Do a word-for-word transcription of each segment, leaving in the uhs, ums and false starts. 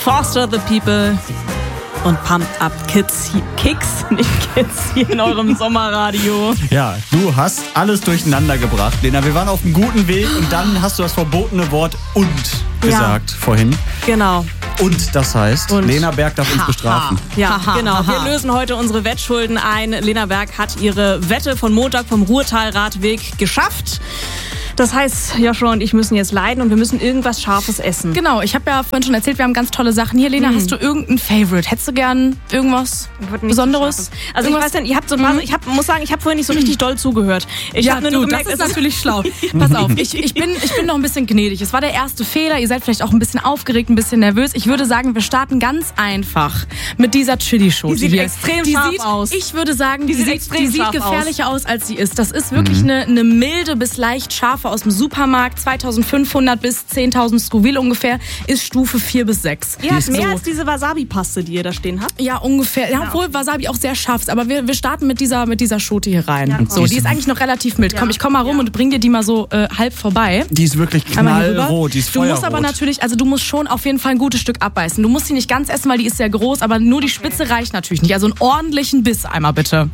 Foster the People und Pumped Up Kids, Kicks, nicht Kids, hier in eurem Sommerradio. Ja, du hast alles durcheinander gebracht, Lena. Wir waren auf einem guten Weg und dann hast du das verbotene Wort und gesagt ja. vorhin. Genau. Und das heißt, und Lena Berg darf ha, uns bestrafen. Ha. Ja, ha, genau. Ha, ha. Wir lösen heute unsere Wettschulden ein. Lena Berg hat ihre Wette von Montag vom Ruhrtalradweg geschafft. Das heißt, Joshua und ich müssen jetzt leiden und wir müssen irgendwas Scharfes essen. Genau, ich habe ja vorhin schon erzählt, wir haben ganz tolle Sachen hier. Lena, mhm. hast du irgendein Favorite? Hättest du gern irgendwas Besonderes? Also irgendwas? Ich weiß nicht, ich hab so, mhm. ich hab, muss sagen, ich habe vorhin nicht so richtig doll zugehört. Ich ja, hab nur du, gemerkt, das ist natürlich schlau. Pass auf, ich, ich, bin, ich bin noch ein bisschen gnädig. Es war der erste Fehler. Ihr seid vielleicht auch ein bisschen aufgeregt, ein bisschen nervös. Ich würde sagen, wir starten ganz einfach mit dieser Chili-Schote. Die sieht hier. extrem die scharf sieht, aus. Ich würde sagen, die, die, sieht, sieht, extrem die sieht gefährlicher aus. aus, als sie ist. Das ist wirklich mhm. eine, eine milde bis leicht scharfe aus dem Supermarkt. zweitausendfünfhundert bis zehntausend Scoville ungefähr, ist Stufe vier bis sechs. Die, die hat mehr so als diese Wasabi-Paste, die ihr da stehen habt. Ja, ungefähr. Ja, obwohl Wasabi auch sehr scharf ist. Aber wir, wir starten mit dieser, mit dieser Schote hier rein. Ja, so, die ist eigentlich noch relativ mild. Ja. Komm, ich komm mal rum ja. und bring dir die mal so äh, halb vorbei. Die ist wirklich knallrot, die ist Du musst aber natürlich, also du musst schon auf jeden Fall ein gutes Stück abbeißen. Du musst sie nicht ganz essen, weil die ist sehr groß, aber nur die Spitze okay. reicht natürlich nicht. Also einen ordentlichen Biss einmal bitte.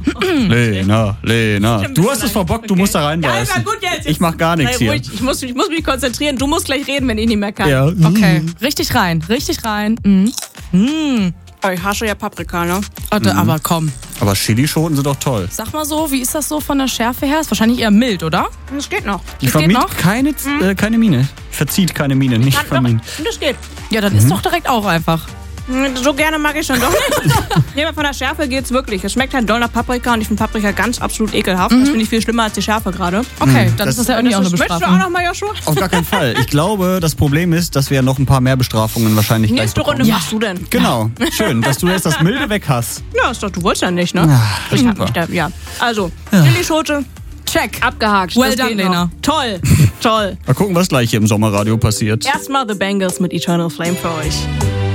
Lena, Lena. Du hast es verbockt, okay. du musst da reinbeißen. Ja, gut jetzt. Ich mach gar nichts hier. Ich muss, ich muss mich konzentrieren. Du musst gleich reden, wenn ich nicht mehr kann. Ja. Okay, richtig rein, richtig rein. Mhm. Mhm. Ich hasse ja Paprika, ne? Warte, mhm. aber komm. Aber Chilischoten sind doch toll. Sag mal so, wie ist das so von der Schärfe her? Ist wahrscheinlich eher mild, oder? Das geht noch. Die vermied keine, mhm. äh, keine Mine. Verzieht keine Mine, nicht vermieden. Das geht. Ja, dann mhm. ist doch direkt auch einfach. So gerne mag ich schon doch nicht. Nee, aber von der Schärfe geht's wirklich. Es schmeckt halt doll nach Paprika und ich finde Paprika ganz absolut ekelhaft. Mhm. Das finde ich viel schlimmer als die Schärfe gerade. Okay, dann das ist das ja irgendwie auch eine Bestrafung. Möchtest du auch noch mal, Joshua? Auf gar keinen Fall. Ich glaube, das Problem ist, dass wir noch ein paar mehr Bestrafungen wahrscheinlich gleich bekommen. Nächste Runde machst du denn? Genau. Schön, dass du jetzt das Milde weg hast. Ja, ist doch, du wolltest ja nicht, ne? Ja, ich hab mich da, ja. Also, ja. Chili-Schote. Check. Abgehakt. Well done, Lena. Toll. Toll. Mal gucken, was gleich hier im Sommerradio passiert. Erstmal The Bangles mit Eternal Flame für euch.